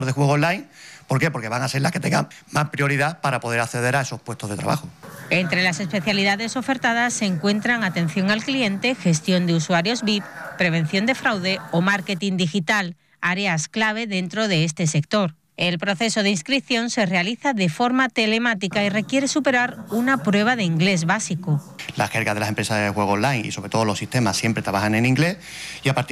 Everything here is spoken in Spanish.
de juego online. ¿Por qué? Porque van a ser las que tengan más prioridad para poder acceder a esos puestos de trabajo. Entre las especialidades ofertadas se encuentran atención al cliente, gestión de usuarios VIP, prevención de fraude o marketing digital, áreas clave dentro de este sector. El proceso de inscripción se realiza de forma telemática y requiere superar una prueba de inglés básico. La jerga de las empresas de juego online y sobre todo los sistemas siempre trabajan en inglés y a partir